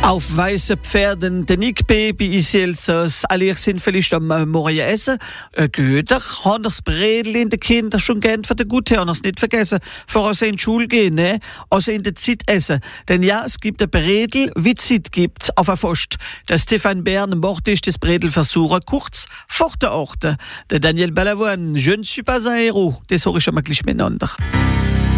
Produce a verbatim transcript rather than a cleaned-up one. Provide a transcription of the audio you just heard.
Auf weißen Pferden, den Nick-Baby ist jetzt alle sind vielleicht am Morgen essen. Äh, Götter, haben das Bredel in den Kindern schon gern für den Guten, haben das nicht vergessen, bevor sie in die Schule gehen, ne? Also in der Zeit essen. Denn ja, es gibt ein Bredel, wie Zeit gibt, auf der Post. Der Stefan Bern macht ist das Bredel versuchen, kurz vor der Orte. Der Daniel Balavoine, je ne suis pas un héros. Das höre ich schon mal gleich miteinander.